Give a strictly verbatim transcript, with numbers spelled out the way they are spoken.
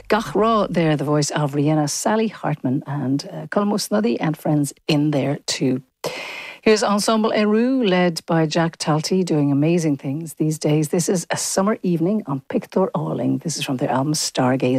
Gach Raw there, the voice of Rihanna, Sally Hartman and uh, Colmo Snuddy and friends in there too. Here's Ensemble Eru, led by Jack Talty, doing amazing things these days. This is A Summer Evening on Pictor Alling. This is from their album Stargaze.